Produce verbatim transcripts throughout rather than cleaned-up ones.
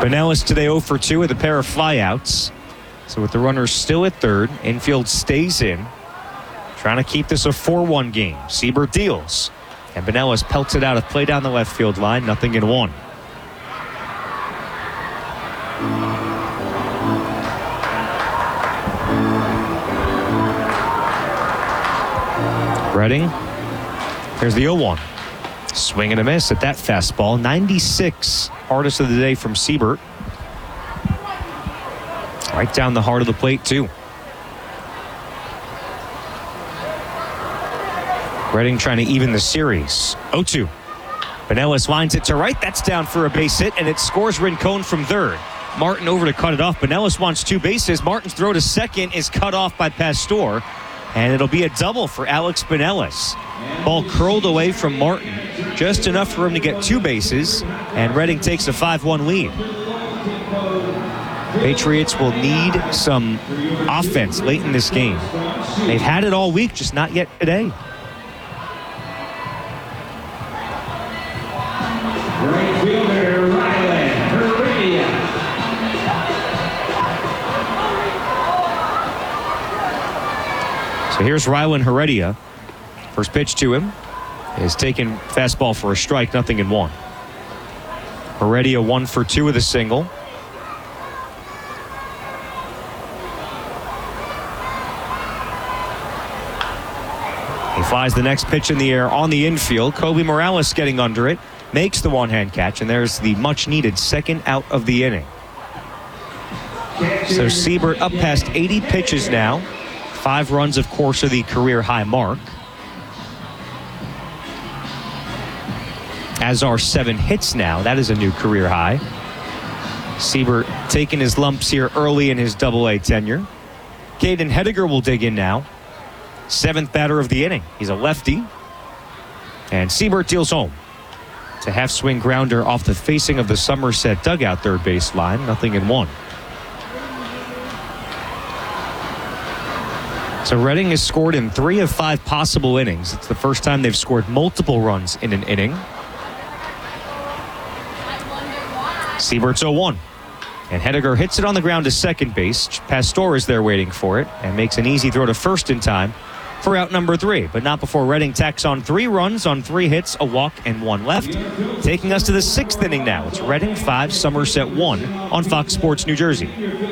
Pinellas today oh for two with a pair of flyouts. So with the runners still at third, infield stays in. Trying to keep this a four one game. Siebert deals. And Pinellas pelts it out of play down the left field line. Nothing in one. Reading. Here's the oh one. Swing and a miss at that fastball. ninety-six. Hardest of the day from Siebert. Right down the heart of the plate, too. Reading trying to even the series. oh two. Pinellas lines it to right. That's down for a base hit, and it scores Rincon from third. Martin over to cut it off. Pinellas wants two bases. Martin's throw to second is cut off by Pastor, and it'll be a double for Alex Pinellas. Ball curled away from Martin, just enough for him to get two bases, and Reading takes a five one lead. Patriots will need some offense late in this game. They've had it all week, just not yet today. Right fielder Rylan Heredia. So here's Rylan Heredia. First pitch to him is taken fastball for a strike, nothing in one. Heredia one for two with a single. He flies the next pitch in the air on the infield. Kobe Morales getting under it. Makes the one-hand catch, and there's the much-needed second out of the inning. So Siebert up past eighty pitches now. Five runs, of course, are the career-high mark. As are seven hits now. That is a new career high. Siebert taking his lumps here early in his double-A tenure. Caden Hediger will dig in now. Seventh batter of the inning. He's a lefty. And Siebert deals home. It's a half-swing grounder off the facing of the Somerset dugout third base line. Nothing in one. So Reading has scored in three of five possible innings. It's the first time they've scored multiple runs in an inning. Siebert's oh one. And Hediger hits it on the ground to second base. Pastor is there waiting for it and makes an easy throw to first in time for out number three. But not before Reading tacks on three runs on three hits, a walk, and one left. Taking us to the sixth inning now. It's Reading five, Somerset one on Fox Sports New Jersey.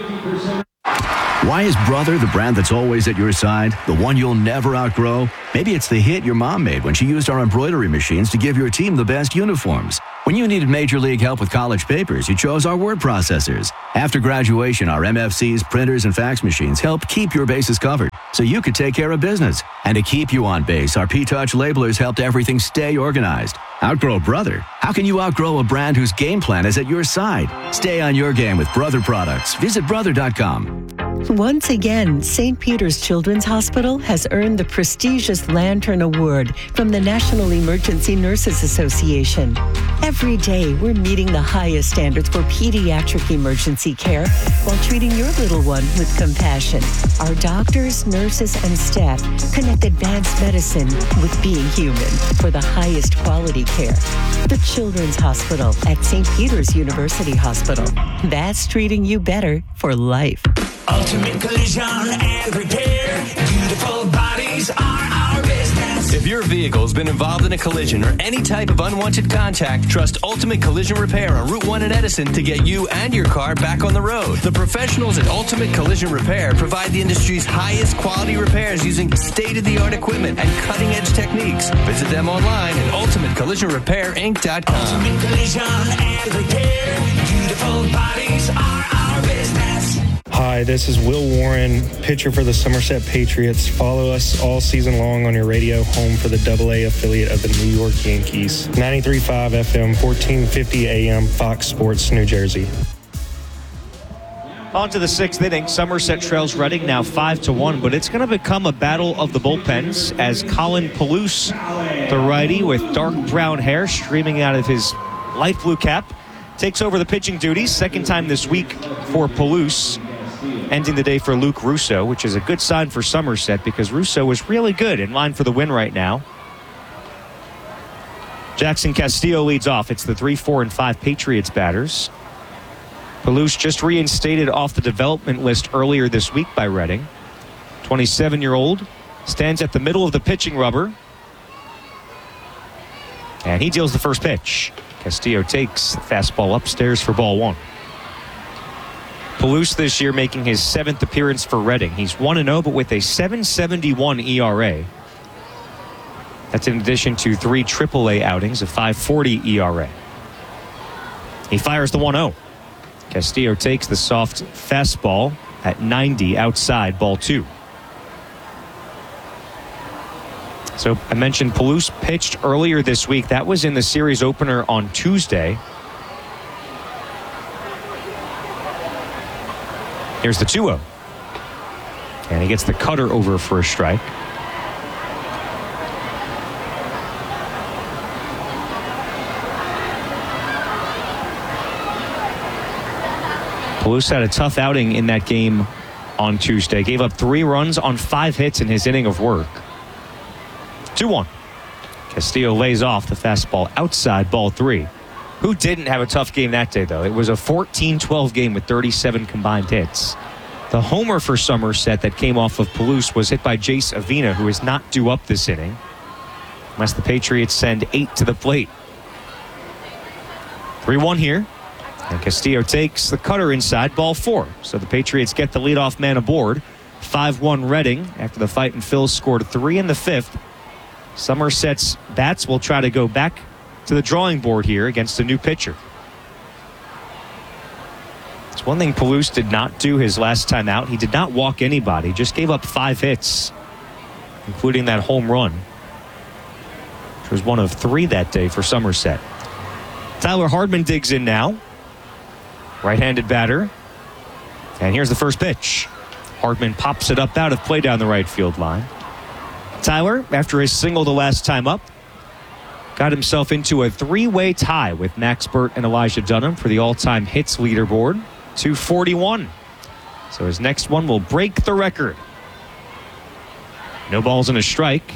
Why is Brother the brand that's always at your side? The one you'll never outgrow? Maybe it's the hit your mom made when she used our embroidery machines to give your team the best uniforms. When you needed Major League help with college papers, you chose our word processors. After graduation, our M F Cs, printers, and fax machines help keep your bases covered so you could take care of business. And to keep you on base, our P-Touch labelers helped everything stay organized. Outgrow Brother? How can you outgrow a brand whose game plan is at your side? Stay on your game with Brother products. Visit brother dot com. Once again, Saint Peter's Children's Hospital has earned the prestigious Lantern Award from the National Emergency Nurses Association. Every day, we're meeting the highest standards for pediatric emergency care while treating your little one with compassion. Our doctors, nurses, and staff connect advanced medicine with being human for the highest quality care. The Children's Hospital at Saint Peter's University Hospital. That's treating you better for life. Ultimate Collision and Repair. Beautiful bodies are our business. If your vehicle's been involved in a collision or any type of unwanted contact, trust Ultimate Collision Repair on Route one in Edison to get you and your car back on the road. The professionals at Ultimate Collision Repair provide the industry's highest quality repairs using state-of-the-art equipment and cutting-edge techniques. Visit them online at ultimate collision repair inc dot com. Ultimate Collision and Repair. Beautiful bodies are our business. Hi, this is Will Warren, pitcher for the Somerset Patriots. Follow us all season long on your radio, home for the double A affiliate of the New York Yankees. ninety-three point five F M, fourteen fifty A M, Fox Sports, New Jersey. On to the sixth inning. Somerset trails Reading now five to one, but it's going to become a battle of the bullpens as Colin Palouse, the righty with dark brown hair streaming out of his light blue cap, takes over the pitching duties. Second time this week for Palouse. Ending the day for Luke Russo, which is a good sign for Somerset because Russo was really good, in line for the win right now. Jackson Castillo leads off. It's the three, four, and five Patriots batters. Palouse just reinstated off the development list earlier this week by Reading. twenty-seven-year-old stands at the middle of the pitching rubber. And he deals the first pitch. Castillo takes the fastball upstairs for ball one. Palouse this year making his seventh appearance for Reading. He's one and oh, but with a seven seventy-one E R A. That's in addition to three triple A outings, a five forty E R A. He fires the one oh. Castillo takes the soft fastball at ninety outside, ball two. So I mentioned Palouse pitched earlier this week. That was in the series opener on Tuesday. Here's the two oh. And he gets the cutter over for a strike. Palouse had a tough outing in that game on Tuesday. Gave up three runs on five hits in his inning of work. two one. Castillo lays off the fastball outside, ball three. Who didn't have a tough game that day, though? It was a fourteen twelve game with thirty-seven combined hits. The homer for Somerset that came off of Palouse was hit by Jace Avina, who is not due up this inning, unless the Patriots send eight to the plate. three one here. And Castillo takes the cutter inside, ball four. So the Patriots get the leadoff man aboard. five one Reading after the fight and Phil scored three in the fifth. Somerset's bats will try to go back to the drawing board here against a new pitcher. It's one thing Palouse did not do his last time out. He did not walk anybody, just gave up five hits, including that home run, which was one of three that day for Somerset. Tyler Hardman digs in now. Right-handed batter. And here's the first pitch. Hardman pops it up out of play down the right field line. Tyler, after his single the last time up, got himself into a three-way tie with Max Burt and Elijah Dunham for the all-time hits leaderboard, two forty-one. So his next one will break the record. No balls and a strike.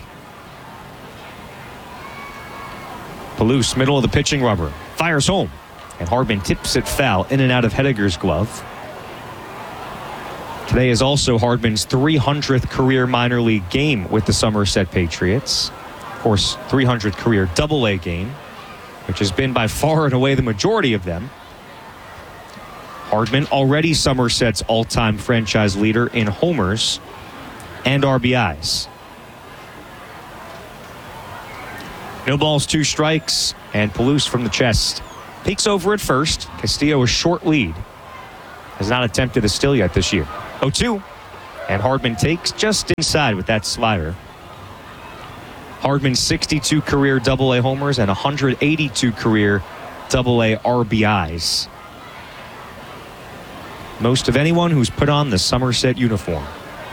Palouse, middle of the pitching rubber, fires home. And Hardman tips it foul in and out of Hediger's glove. Today is also Hardman's three hundredth career minor league game with the Somerset Patriots. Of course, three hundredth career double A game, which has been by far and away the majority of them. Hardman already Somerset's all-time franchise leader in homers and R B Is. No balls, two strikes, and Palouse from the chest. Peeks over at first. Castillo a short lead. Has not attempted a steal yet this year. oh two. And Hardman takes just inside with that slider. Hardman's sixty-two career double A homers and one hundred eighty-two career double A R B Is. Most of anyone who's put on the Somerset uniform.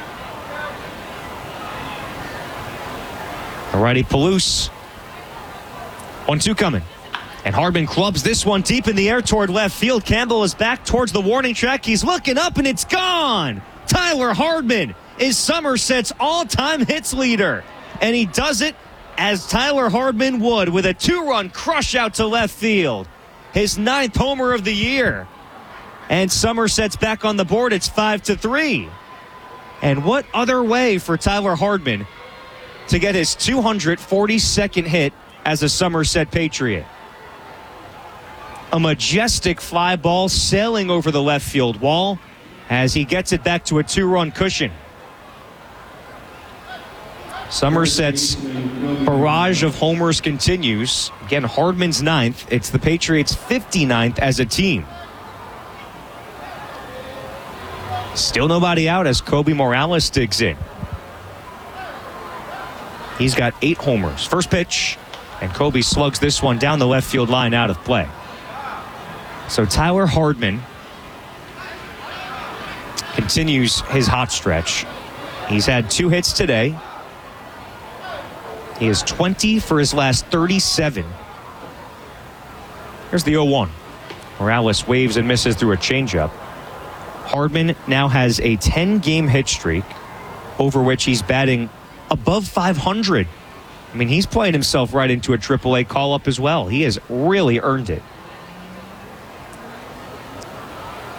Alrighty, Palouse. one two coming. And Hardman clubs this one deep in the air toward left field. Campbell is back towards the warning track. He's looking up and it's gone. Tyler Hardman is Somerset's all-time hits leader. And he does it as Tyler Hardman would with a two-run crush out to left field. His ninth homer of the year. And Somerset's back on the board. It's five to three. And what other way for Tyler Hardman to get his two hundred forty-second hit as a Somerset Patriot? A majestic fly ball sailing over the left field wall as he gets it back to a two-run cushion. Somerset's barrage of homers continues. Again, Hardman's ninth. It's the Patriots' fifty-ninth as a team. Still nobody out as Kobe Morales digs in. He's got eight homers. First pitch, and Kobe slugs this one down the left field line out of play. So Tyler Hardman continues his hot stretch. He's had two hits today. He is twenty for his last thirty-seven. Here's the oh one. Morales waves and misses through a changeup. Hardman now has a ten-game hit streak over which he's batting above five hundred. I mean, he's playing himself right into a triple A call-up as well. He has really earned it.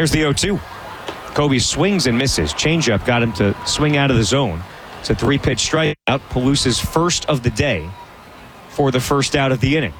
Here's the oh two. Kobe swings and misses. Changeup got him to swing out of the zone. It's a three-pitch strikeout. Palous's first of the day for the first out of the inning.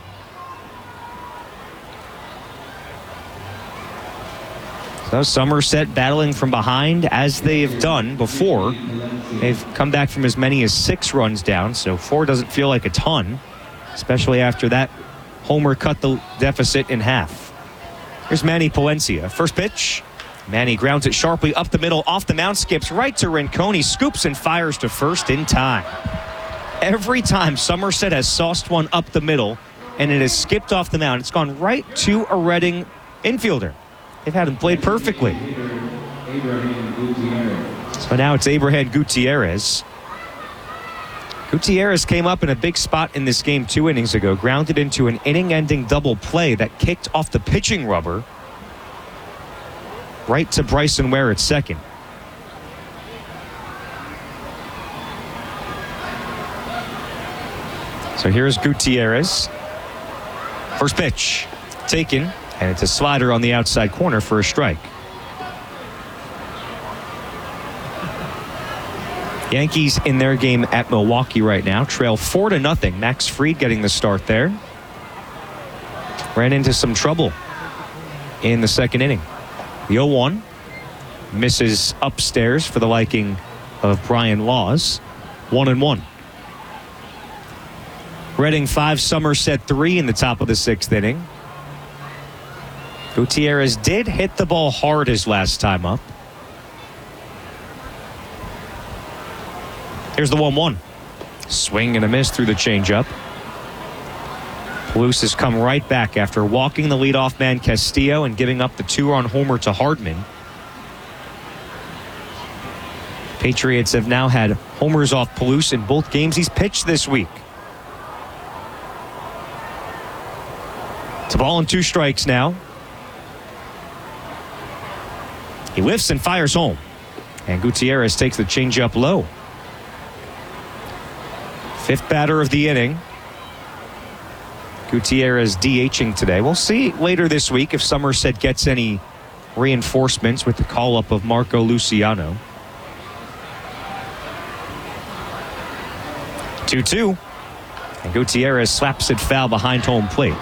So Somerset battling from behind as they have done before. They've come back from as many as six runs down, so four doesn't feel like a ton, especially after that homer cut the deficit in half. Here's Manny Palencia. First pitch. Manny grounds it sharply up the middle, off the mound, skips right to Rincon. He scoops and fires to first in time. Every time Somerset has sauced one up the middle and it has skipped off the mound, it's gone right to a Reading infielder. They've had him played perfectly. So now it's Abraham Gutierrez. Gutierrez came up in a big spot in this game two innings ago, grounded into an inning-ending double play that kicked off the pitching rubber right to Bryson Ware at second. So here's Gutierrez. First pitch taken, and it's a slider on the outside corner for a strike. Yankees in their game at Milwaukee right now trail four to nothing. Max Fried getting the start there. Ran into some trouble in the second inning. The oh one misses upstairs for the liking of Brian Laws. One and one. Reading five, Somerset three in the top of the sixth inning. Gutierrez did hit the ball hard his last time up. Here's the one one. Swing and a miss through the changeup. Palouse has come right back after walking the leadoff man Castillo and giving up the two-run homer to Hardman. Patriots have now had homers off Palouse in both games he's pitched this week. It's a ball and two strikes now. He lifts and fires home. And Gutierrez takes the changeup low. Fifth batter of the inning. Gutierrez DHing today. We'll see later this week if Somerset gets any reinforcements with the call-up of Marco Luciano. two two. And Gutierrez slaps it foul behind home plate.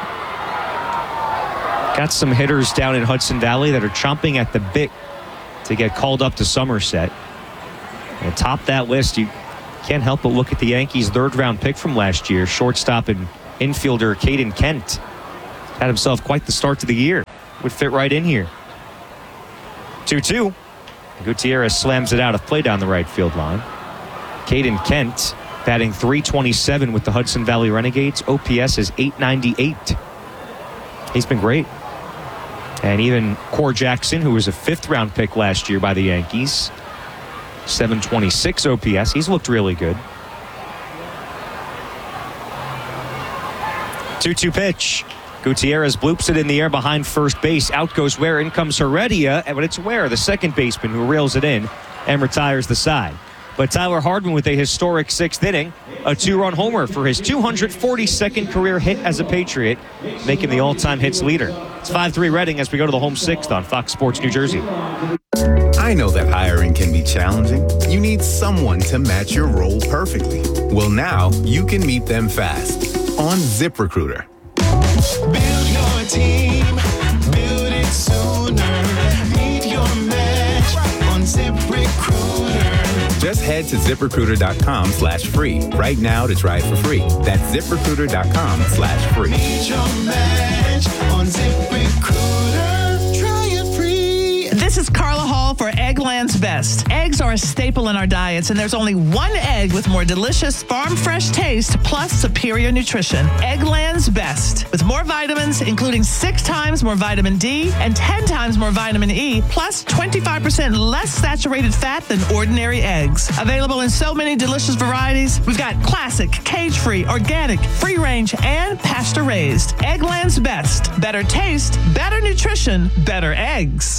Got some hitters down in Hudson Valley that are chomping at the bit to get called up to Somerset. And atop that list, you can't help but look at the Yankees' third-round pick from last year, shortstop and infielder Caden Kent. Had himself quite the start to the year. Would fit right in here. two two. Gutierrez slams it out of play down the right field line. Caden Kent batting three twenty-seven with the Hudson Valley Renegades. O P S is eight ninety-eight. He's been great. And even Core Jackson, who was a fifth-round pick last year by the Yankees, seven twenty-six O P S. He's looked really good. two two pitch. Gutierrez bloops it in the air behind first base. Out goes Ware. In comes Heredia. But it's Ware, the second baseman, who reels it in and retires the side. But Tyler Hardman with a historic sixth inning, a two-run homer for his two hundred forty-second career hit as a Patriot, making the all-time hits leader. It's five three Reading as we go to the home sixth on Fox Sports New Jersey. I know that hiring can be challenging. You need someone to match your role perfectly. Well, now you can meet them fast on ZipRecruiter. Build your team, build it sooner. Meet your match on ZipRecruiter. Just head to ZipRecruiter.com slash free right now to try it for free. That's ZipRecruiter.com slash free. Meet your match on ZipRecruiter. Try it free. This is Carla Hall for Eggland's Best. Eggs are a staple in our diets, and there's only one egg with more delicious farm-fresh taste plus superior nutrition. Eggland's Best. With more vitamins, including six times more vitamin D and ten times more vitamin E, plus twenty-five percent less saturated fat than ordinary eggs. Available in so many delicious varieties. We've got classic, cage-free, organic, free-range, and pasture-raised. Eggland's Best. Better taste, better nutrition, better eggs. All of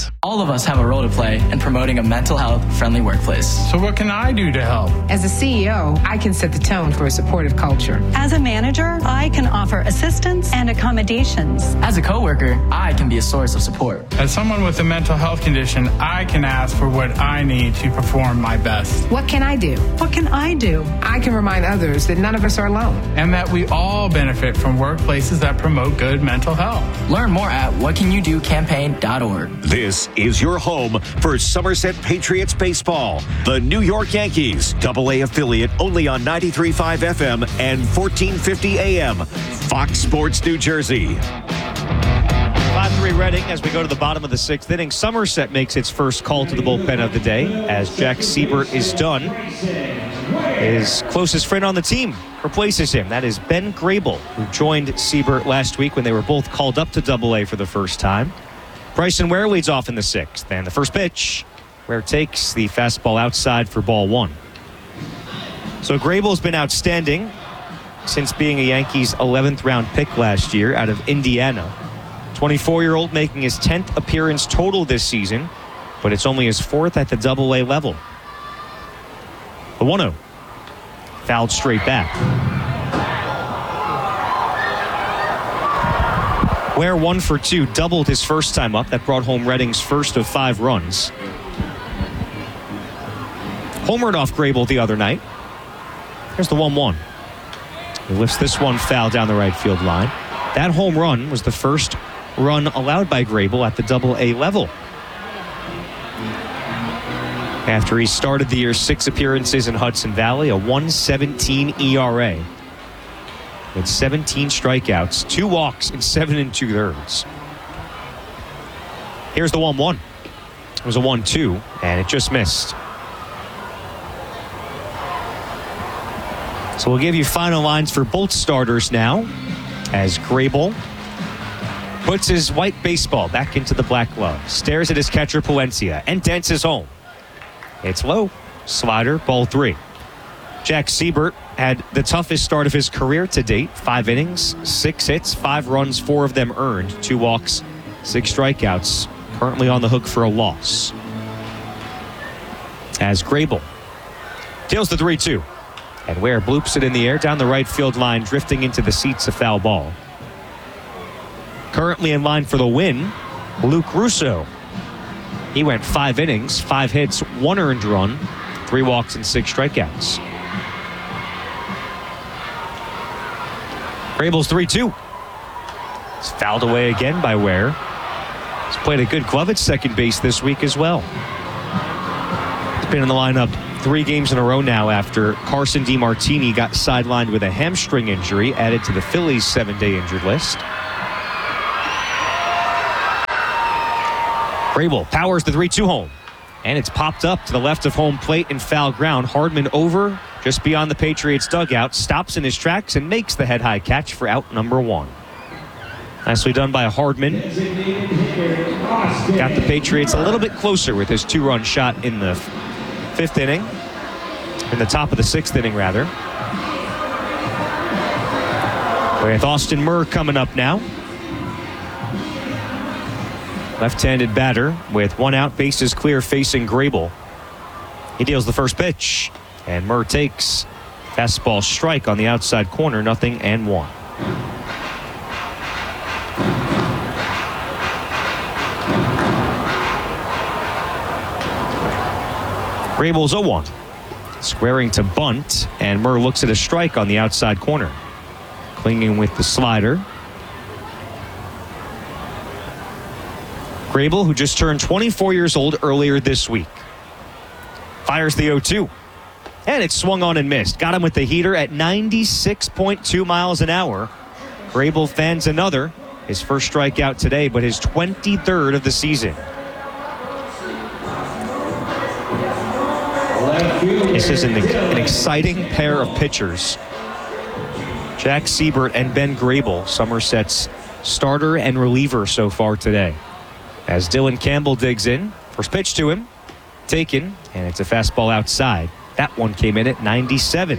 of us have a role to play in promoting a mental health friendly workplace. So what can I do to help? As a C E O, I can set the tone for a supportive culture. As a manager, I can offer assistance and accommodations. As a coworker, I can be a source of support. As someone with a mental health condition, I can ask for what I need to perform my best. What can I do? What can I do? I can remind others that none of us are alone. And that we all benefit from workplaces that promote good mental health. Learn more at what can you do campaign dot org. This is your home for Somerset Patriots baseball. The New York Yankees, double A affiliate, only on ninety-three point five F M and fourteen fifty A M. Fox Sports New Jersey. five three Reading as we go to the bottom of the sixth inning. Somerset makes its first call to the bullpen of the day as Jack Siebert is done. His closest friend on the team replaces him. That is Ben Grable, who joined Siebert last week when they were both called up to double A for the first time. Bryson Ware leads off in the sixth. And the first pitch, Ware takes the fastball outside for ball one. So Grable's been outstanding since being a Yankees eleventh round pick last year out of Indiana. twenty-four-year-old making his tenth appearance total this season, but it's only his fourth at the double A level. The one oh. Fouled straight back. Ware one for two, doubled his first time up. That brought home Reading's first of five runs. Homered off Grable the other night. Here's the one one. He lifts this one foul down the right field line. That home run was the first run allowed by Grable at the double A level. After he started the year six appearances in Hudson Valley, a one seventeen E R A. With seventeen strikeouts, two walks, and seven and two thirds. Here's the one one. It was a one two, and it just missed. So we'll give you final lines for both starters now, as Grable puts his white baseball back into the black glove, stares at his catcher Palencia, and dances home. It's low, slider, ball three. Jack Siebert had the toughest start of his career to date. Five innings, six hits, five runs, four of them earned, two walks, six strikeouts. Currently on the hook for a loss. As Grable deals the three two. And Ware bloops it in the air down the right field line, drifting into the seats, a foul ball. Currently in line for the win, Luke Russo. He went five innings, five hits, one earned run, three walks, and six strikeouts. Grable's three two. It's fouled away again by Ware. He's played a good glove at second base this week as well. He's been in the lineup three games in a row now after Carson DiMartini got sidelined with a hamstring injury, added to the Phillies' seven-day injured list. Grable powers the three two home. And it's popped up to the left of home plate in foul ground. Hardman over just beyond the Patriots' dugout, stops in his tracks and makes the head-high catch for out number one. Nicely done by Hardman. Got the Patriots a little bit closer with his two-run shot in the fifth inning. In the top of the sixth inning, rather. With Austin Murr coming up now. Left-handed batter with one out, bases clear, facing Grable. He deals the first pitch, and Murr takes fastball strike on the outside corner, nothing and one. Grable's oh one. Squaring to bunt, and Murr looks at a strike on the outside corner. Clinging with the slider. Grable, who just turned twenty-four years old earlier this week. Fires the oh two. And it's swung on and missed. Got him with the heater at ninety-six point two miles an hour. Grable fans another. His first strikeout today, but his twenty-third of the season. This is an, an exciting pair of pitchers. Jack Siebert and Ben Grable, Somerset's starter and reliever so far today. As Dylan Campbell digs in, first pitch to him, taken, and it's a fastball outside. That one came in at ninety-seven.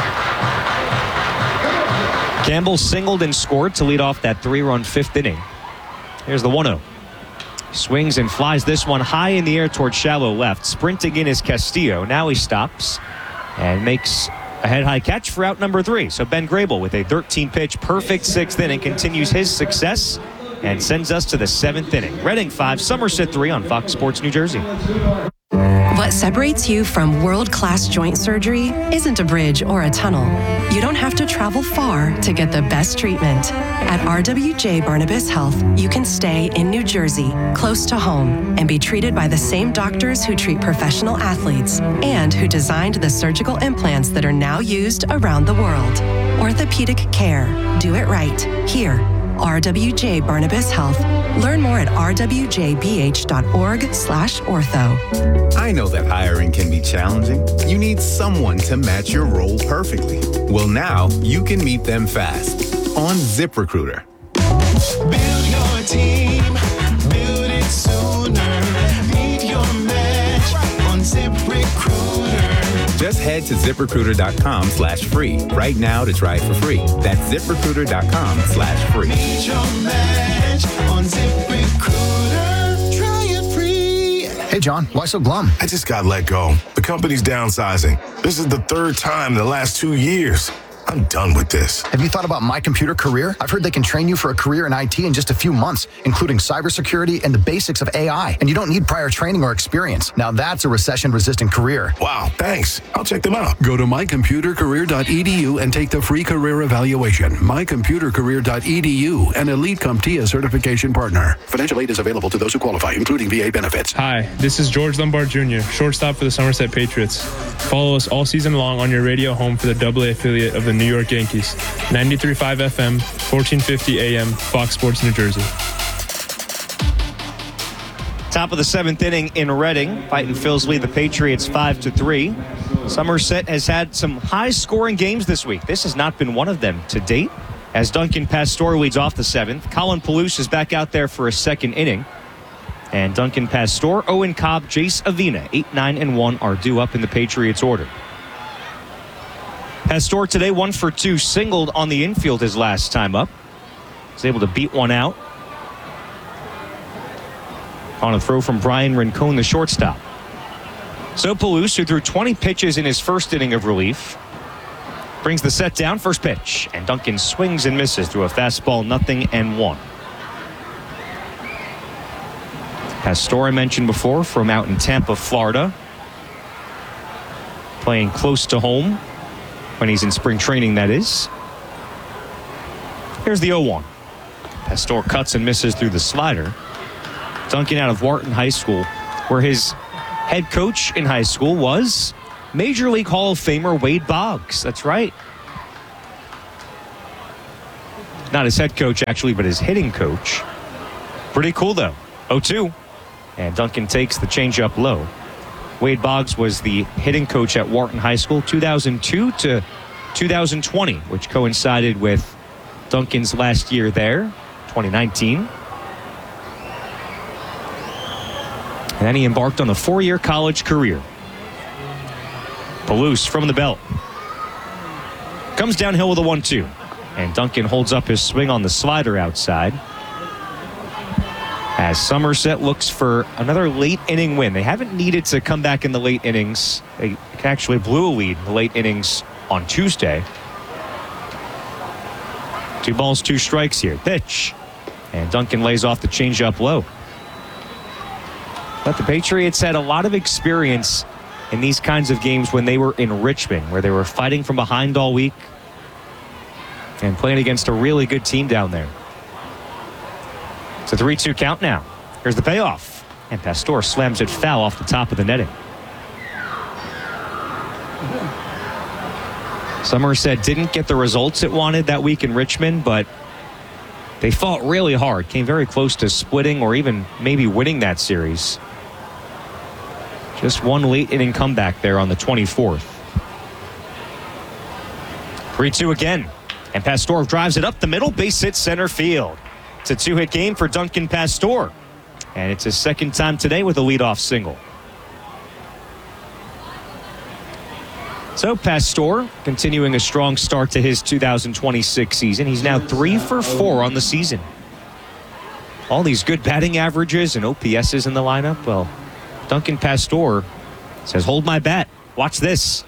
Campbell singled and scored to lead off that three-run fifth inning. Here's the one oh. Swings and flies this one high in the air towards shallow left. Sprinting in is Castillo. Now he stops and makes a head-high catch for out number three. So Ben Grable with a thirteen-pitch, perfect sixth inning continues his success and sends us to the seventh inning. Reading five, Somerset three on Fox Sports New Jersey. What separates you from world-class joint surgery isn't a bridge or a tunnel. You don't have to travel far to get the best treatment. At R W J Barnabas Health, you can stay in New Jersey, close to home, and be treated by the same doctors who treat professional athletes and who designed the surgical implants that are now used around the world. Orthopedic care. Do it right. Here. R W J Barnabas Health. Learn more at r w j b h dot org slash ortho. I know that hiring can be challenging. You need someone to match your role perfectly. Well, now you can meet them fast on ZipRecruiter. Build your team, build it sooner. Meet your match on ZipRecruiter. Just head to ZipRecruiter.com slash free right now to try it for free. That's ZipRecruiter.com slash free. Meet your match on ZipRecruiter. Try it free. Hey, John, why so glum? I just got let go. The company's downsizing. This is the third time in the last two years. I'm done with this. Have you thought about My Computer Career? I've heard they can train you for a career in I T in just a few months, including cybersecurity and the basics of A I. And you don't need prior training or experience. Now that's a recession-resistant career. Wow, thanks. I'll check them out. Go to my computer career dot e d u and take the free career evaluation. my computer career dot e d u, an elite CompTIA certification partner. Financial aid is available to those who qualify, including V A benefits. Hi, this is George Lombard Junior, shortstop for the Somerset Patriots. Follow us all season long on your radio home for the double A affiliate of the New York Yankees. ninety-three point five F M, fourteen fifty A M, Fox Sports New Jersey. Top of the seventh inning in Reading. Fighting Phils lead the Patriots five to three. Somerset has had some high-scoring games this week. This has not been one of them to date. As Duncan Pastor leads off the seventh, Colin Palouse is back out there for a second inning. And Duncan Pastor, Owen Cobb, Jace Avina, eight, nine, and one are due up in the Patriots order. Pastor today, one for two, singled on the infield his last time up. Was able to beat one out on a throw from Brian Rincon, the shortstop. So Palouse, who threw twenty pitches in his first inning of relief, brings the set down, first pitch, and Duncan swings and misses through a fastball, nothing and one. Pastor, I mentioned before, from out in Tampa, Florida, playing close to home. When he's in spring training, that is. Here's the oh one. Pastor cuts and misses through the slider. Duncan out of Wharton High School, where his head coach in high school was Major League Hall of Famer Wade Boggs. That's right. Not his head coach, actually, but his hitting coach. Pretty cool, though. oh two. And Duncan takes the changeup low. Wade Boggs was the hitting coach at Wharton High School two thousand two to two thousand twenty, which coincided with Duncan's last year there, twenty nineteen. And then he embarked on a four-year college career. Palouse from the belt. Comes downhill with a one two. And Duncan holds up his swing on the slider outside. As Somerset looks for another late inning win. They haven't needed to come back in the late innings. They actually blew a lead in the late innings on Tuesday. Two balls, two strikes here. Pitch. And Duncan lays off the changeup low. But the Patriots had a lot of experience in these kinds of games when they were in Richmond, where they were fighting from behind all week and playing against a really good team down there. It's a three two count now. Here's the payoff. And Pastor slams it foul off the top of the netting. Somerset didn't get the results it wanted that week in Richmond, but they fought really hard. Came very close to splitting or even maybe winning that series. Just one late inning comeback there on the twenty-fourth. three two again. And Pastor drives it up the middle. Base hit center field. It's a two-hit game for Duncan Pastor. And it's his second time today with a leadoff single. So Pastor continuing a strong start to his two thousand twenty-six season. He's now three for four on the season. all these good batting averages and O P S's in the lineup. Well, Duncan Pastor says, hold my bat. Watch this.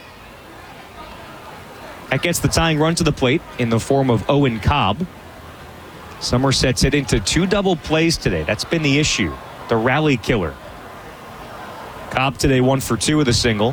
That gets the tying run to the plate in the form of Owen Cobb. Somerset's hit into two double plays today. That's been the issue. The rally killer. Cobb today one for two with a single.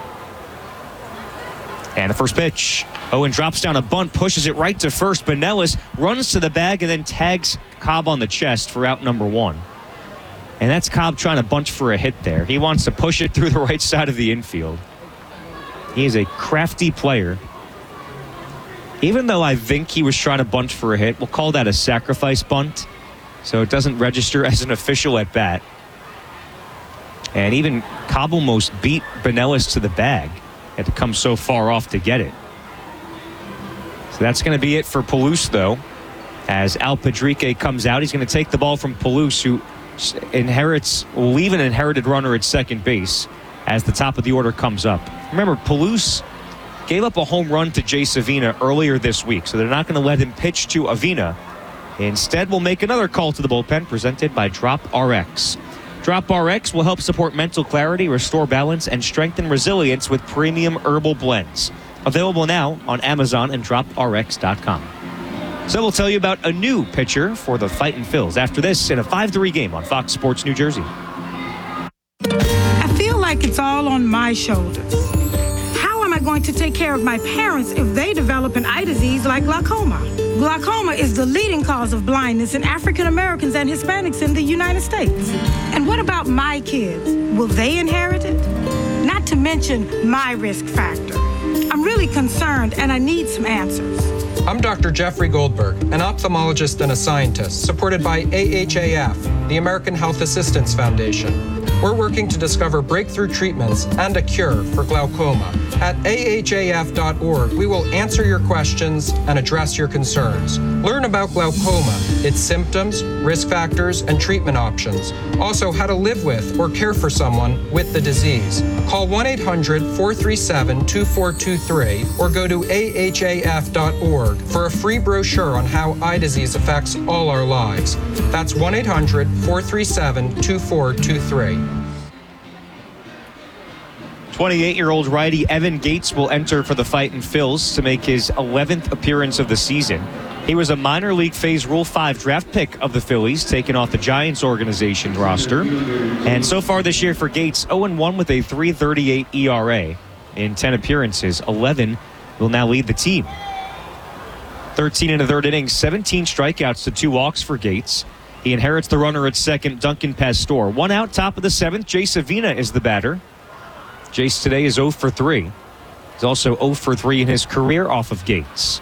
And the first pitch. Owen drops down a bunt, pushes it right to first. Benellis runs to the bag and then tags Cobb on the chest for out number one. And that's Cobb trying to bunch for a hit there. He wants to push it through the right side of the infield. He is a crafty player. Even though I think he was trying to bunch for a hit, we'll call that a sacrifice bunt, so it doesn't register as an official at bat. And even Cobb almost beat Benellis to the bag. Had to come so far off to get it. So that's going to be it for Palouse, though. As Al Padrique comes out, he's going to take the ball from Palouse, who inherits, will leave an inherited runner at second base as the top of the order comes up. Remember, Palouse gave up a home run to Jay Savina earlier this week, so they're not going to let him pitch to Avina. Instead, we'll make another call to the bullpen presented by Drop R X. Drop R X will help support mental clarity, restore balance, and strengthen resilience with premium herbal blends. Available now on Amazon and drop R X dot com. So we'll tell you about a new pitcher for the Fightin' Phils after this in a five three game on Fox Sports New Jersey. I feel like it's all on my shoulders. How am I going to take care of my parents if they develop an eye disease like glaucoma? Glaucoma is the leading cause of blindness in African Americans and Hispanics in the United States. And what about my kids? Will they inherit it? Not to mention my risk factor. I'm really concerned and I need some answers. I'm Doctor Jeffrey Goldberg, an ophthalmologist and a scientist, supported by A H A F, the American Health Assistance Foundation. We're working to discover breakthrough treatments and a cure for glaucoma. At A H A F dot org, we will answer your questions and address your concerns. Learn about glaucoma, its symptoms, risk factors, and treatment options. Also, how to live with or care for someone with the disease. Call one eight hundred, four three seven, two four two three or go to A H A F dot org for a free brochure on how eye disease affects all our lives. That's one eight hundred, four three seven, two four two three. twenty-eight-year-old righty Evan Gates will enter for the Fightin' Phils to make his eleventh appearance of the season. He was a minor league phase Rule five draft pick of the Phillies, taken off the Giants organization roster. And so far this year for Gates, oh and one with a three thirty-eight E R A in ten appearances. eleven will now lead the team. thirteen in the third innings, seventeen strikeouts to two walks for Gates. He inherits the runner at second, Duncan Pastor. One out, top of the seventh. Jay Savina is the batter. Jace today is oh for three. He's also oh for three in his career off of Gates.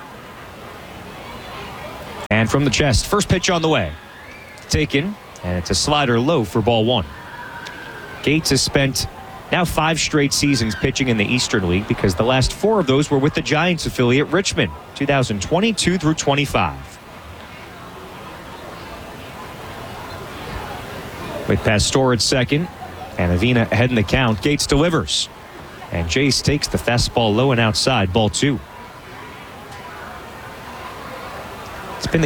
And from the chest, first pitch on the way. Taken, and it's a slider low for ball one. Gates has spent now five straight seasons pitching in the Eastern League because the last four of those were with the Giants affiliate Richmond, two thousand twenty-two through twenty-five. With Pastor at second and Avina ahead in the count, Gates delivers. And Jace takes the fastball low and outside, ball two.